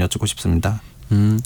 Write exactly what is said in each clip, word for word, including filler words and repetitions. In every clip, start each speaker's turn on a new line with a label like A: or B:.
A: 여쭙고 싶습니다.
B: 음.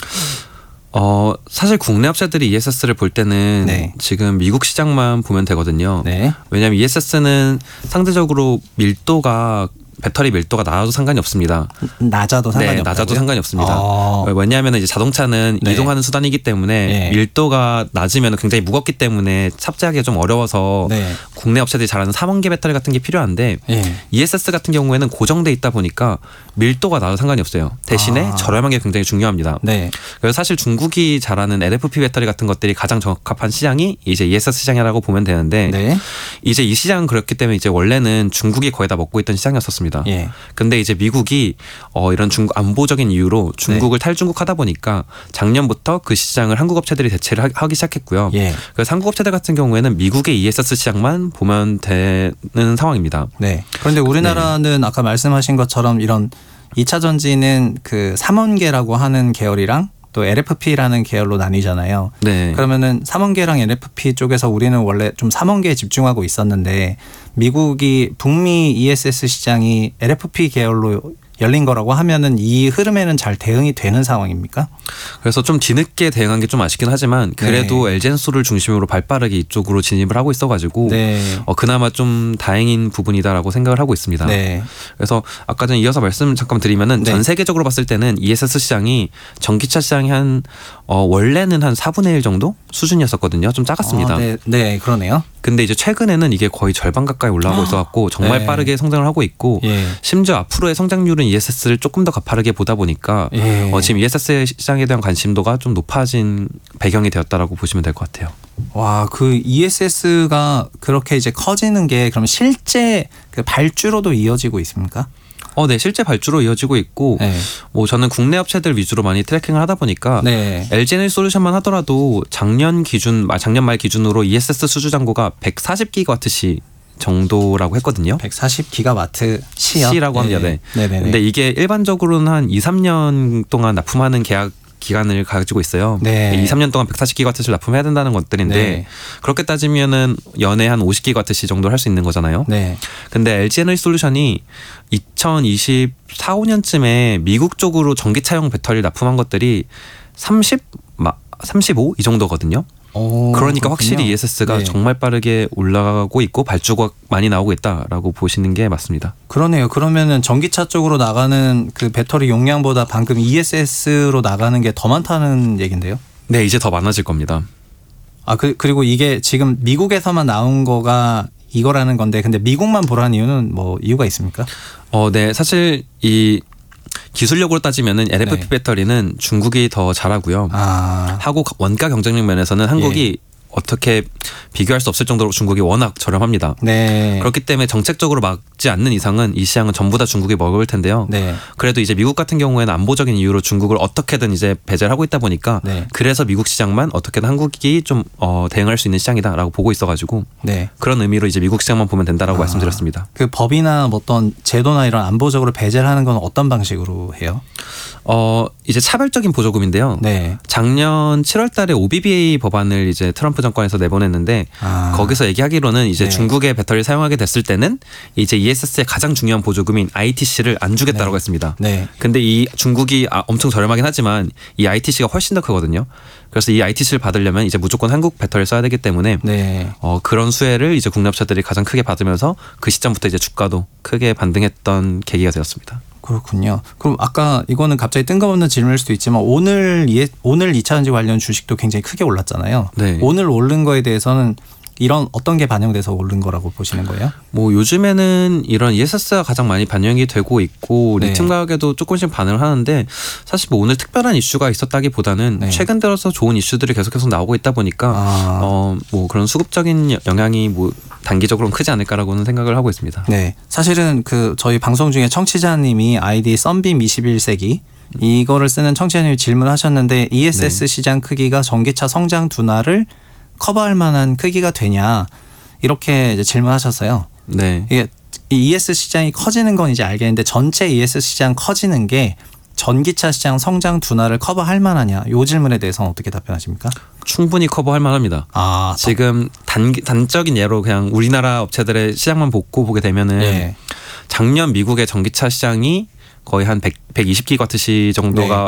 B: 어 사실 국내 업체들이 이에스에스를 볼 때는 네. 지금 미국 시장만 보면 되거든요. 네. 왜냐하면 이에스에스는 상대적으로 밀도가 배터리 밀도가 낮아도 상관이 없습니다.
A: 낮아도 상관이
B: 네,
A: 없다고요?
B: 낮아도 상관이 없습니다.
A: 어.
B: 왜냐하면 이제 자동차는
A: 네.
B: 이동하는 수단이기 때문에 네. 밀도가 낮으면 굉장히 무겁기 때문에 탑재하기가 좀 어려워서 네. 국내 업체들이 잘하는 삼원계 배터리 같은 게 필요한데 네. 이에스에스 같은 경우에는 고정돼 있다 보니까 밀도가 낮아도 상관이 없어요. 대신에 아. 저렴한 게 굉장히 중요합니다. 네. 그래서 사실 중국이 잘하는 엘에프피 배터리 같은 것들이 가장 적합한 시장이 이제 이에스에스 시장이라고 보면 되는데 네. 이제 이 시장은 그렇기 때문에 이제 원래는 중국이 거의 다 먹고 있던 시장이었었습니다. 예. 근데 이제 미국이 어 이런 중국 안보적인 이유로 중국을 네. 탈중국하다 보니까 작년부터 그 시장을 한국 업체들이 대체를 하기 시작했고요. 예. 그래서 한국 업체들 같은 경우에는 미국의 이에스에스 시장만 보면 되는 상황입니다.
A: 네. 그런데 우리나라는 네. 아까 말씀하신 것처럼 이런 이 차 전지는 그 삼원계라고 하는 계열이랑 또 엘에프피라는 계열로 나뉘잖아요. 네. 그러면은 삼원계랑 엘에프피 쪽에서 우리는 원래 좀 삼원계에 집중하고 있었는데 미국이 북미 이에스에스 시장이 엘에프피 계열로 열린 거라고 하면은 이 흐름에는 잘 대응이 되는 상황입니까?
B: 그래서 좀 뒤늦게 대응한 게 좀 아쉽긴 하지만 그래도 네. 엘젠소를 중심으로 발빠르게 이쪽으로 진입을 하고 있어가지고 네. 어, 그나마 좀 다행인 부분이다라고 생각을 하고 있습니다. 네. 그래서 아까 전에 이어서 말씀 잠깐 드리면은 네. 전 세계적으로 봤을 때는 이에스에스 시장이 전기차 시장이 한 어, 원래는 한 사분의 일 정도 수준이었었거든요. 좀 작았습니다.
A: 아, 네. 네, 그러네요.
B: 근데 이제 최근에는 이게 거의 절반 가까이 올라가고 있어갖고 정말 네. 빠르게 성장을 하고 있고 예. 심지어 앞으로의 성장률은 이에스에스를 조금 더 가파르게 보다 보니까 예. 어, 지금 이에스에스 시장에 대한 관심도가 좀 높아진 배경이 되었다라고 보시면 될 것 같아요.
A: 와, 그 이에스에스가 그렇게 이제 커지는 게 그럼 실제 그 발주로도 이어지고 있습니까?
B: 어, 네, 실제 발주로 이어지고 있고, 네. 뭐 저는 국내 업체들 위주로 많이 트래킹을 하다 보니까 네. 엘지에너지솔루션만 하더라도 작년 기준, 작년 말 기준으로 이에스에스 수주 잔고가 백사십 기가와트시 정도라고 했거든요.
A: 백사십 기가와트 시요?
B: 시라고 합니다. 네. 네네네. 근데 이게 일반적으로는 한 이, 삼 년 동안 납품하는 계약 기간을 가지고 있어요. 네. 이, 삼 년 동안 백사십 기가와트시를 납품해야 된다는 것들인데 네. 그렇게 따지면은 연에 한 오십 기가와트시 정도를 할 수 있는 거잖아요. 네. 근데 엘지에너지솔루션이 이천이십사, 오 년쯤에 미국 쪽으로 전기차용 배터리를 납품한 것들이 삼십, 삼십오 이 정도거든요. 오, 그러니까 그렇군요. 확실히 이에스에스가 네. 정말 빠르게 올라가고 있고 발주가 많이 나오고 있다라고 보시는 게 맞습니다.
A: 그러네요. 그러면은 전기차 쪽으로 나가는 그 배터리 용량보다 방금 이에스에스로 나가는 게 더 많다는 얘긴데요?
B: 네, 이제 더 많아질 겁니다.
A: 아, 그, 그리고 이게 지금 미국에서만 나온 거가 이거라는 건데 근데 미국만 보라는 이유는 뭐 이유가 있습니까?
B: 어, 네, 사실 이 기술력으로 따지면은 엘에프피 네. 배터리는 중국이 더 잘하고요. 아. 하고 원가 경쟁력 면에서는 한국이 예. 어떻게 비교할 수 없을 정도로 중국이 워낙 저렴합니다. 네. 그렇기 때문에 정책적으로 막지 않는 이상은 이 시장은 전부 다 중국이 먹을 텐데요. 네. 그래도 이제 미국 같은 경우에는 안보적인 이유로 중국을 어떻게든 이제 배제를 하고 있다 보니까 네. 그래서 미국 시장만 어떻게든 한국이 좀 어, 대응할 수 있는 시장이다라고 보고 있어가지고 네. 그런 의미로 이제 미국 시장만 보면 된다라고 아. 말씀드렸습니다.
A: 그 법이나 뭐 어떤 제도나 이런 안보적으로 배제를 하는 건 어떤 방식으로 해요?
B: 어 이제 차별적인 보조금인데요. 네. 작년 칠월 달에 오비비에이 법안을 이제 트럼프 정권에서 내보냈는데 아. 거기서 얘기하기로는 이제 네. 중국의 배터리를 사용하게 됐을 때는 이제 이에스에스의 가장 중요한 보조금인 아이티씨를 안 주겠다라고 네. 했습니다. 네. 근데 이 중국이 아, 엄청 저렴하긴 하지만 이 아이티씨가 훨씬 더 크거든요. 그래서 이 아이티씨를 받으려면 이제 무조건 한국 배터리를 써야 되기 때문에 네. 어, 그런 수혜를 이제 국내 업체들이 가장 크게 받으면서 그 시점부터 이제 주가도 크게 반등했던 계기가 되었습니다.
A: 그렇군요. 그럼 아까 이거는 갑자기 뜬금없는 질문일 수도 있지만 오늘 오늘 이 차 전지 관련 주식도 굉장히 크게 올랐잖아요. 네. 오늘 오른 거에 대해서는 이런 어떤 게 반영돼서 오른 거라고 보시는 거예요?
B: 뭐 요즘에는 이런 이에스에스가 가장 많이 반영이 되고 있고 네. 리튬 가격에도 조금씩 반응을 하는데 사실 뭐 오늘 특별한 이슈가 있었다기보다는 네. 최근 들어서 좋은 이슈들이 계속해서 나오고 있다 보니까 아. 어 뭐 그런 수급적인 영향이 뭐 단기적으로는 크지 않을까라고는 생각을 하고 있습니다.
A: 네, 사실은 그 저희 방송 중에 청취자님이 아이디 썬빔 이십일 세기 이거를 쓰는 청취자님이 질문하셨는데 이에스에스 네. 시장 크기가 전기차 성장 둔화를 커버할 만한 크기가 되냐 이렇게 이제 질문하셨어요. 네. 이게 이에스에스 시장이 커지는 건 이제 알겠는데 전체 이에스에스 시장 커지는 게 전기차 시장 성장 둔화를 커버할 만하냐 이 질문에 대해서는 어떻게 답변하십니까?
B: 충분히 커버할 만합니다. 아, 지금 단, 단적인 예로 그냥 우리나라 업체들의 시장만 보고 보게 되면은 네. 작년 미국의 전기차 시장이 거의 한 백, 백이십 기가와트시 정도가